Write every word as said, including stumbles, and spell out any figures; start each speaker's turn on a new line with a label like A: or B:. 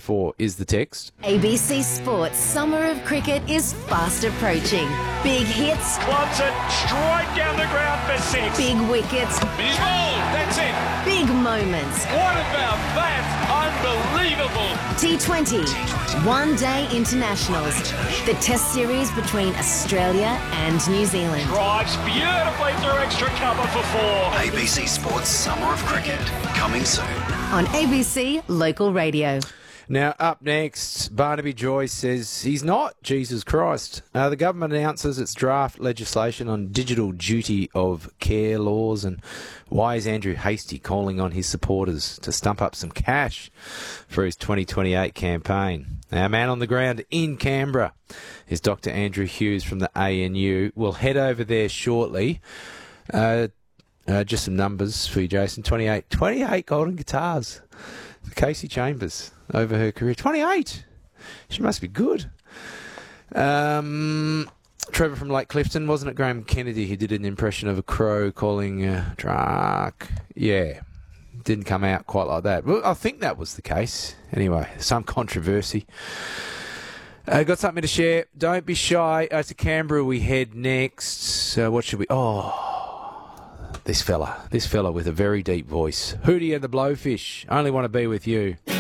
A: four is the text.
B: A B C Sports Summer of Cricket is fast approaching. Big hits.
C: Wants it straight down the ground for six.
B: Big wickets.
C: He's bowled. That's it.
B: Big moments.
C: What about that? Unbelievable.
B: T twenty. One Day Internationals. The test series between Australia and New Zealand.
C: Drives beautifully through extra cover for four.
D: A B C Sports Summer of Cricket, coming soon.
B: On A B C Local Radio.
A: Now, up next, Barnaby Joyce says he's not Jesus Christ. Uh, the government announces its draft legislation on digital duty of care laws, and why is Andrew Hastie calling on his supporters to stump up some cash for his twenty twenty-eight campaign? Our man on the ground in Canberra is Doctor Andrew Hughes from the A N U. We'll head over there shortly. Uh, uh, just some numbers for you, Jason. twenty-eight, twenty-eight golden guitars for Casey Chambers over her career. twenty-eight! She must be good. Um, Trevor from Lake Clifton, wasn't it Graham Kennedy who did an impression of a crow calling uh, Drake? Yeah, didn't come out quite like that. Well, I think that was the case. Anyway, some controversy. Uh, got something to share. Don't be shy. Uh, to Canberra we head next. Uh, what should we... Oh... This fella, this fella with a very deep voice. Hootie and the Blowfish. Only want to be with you.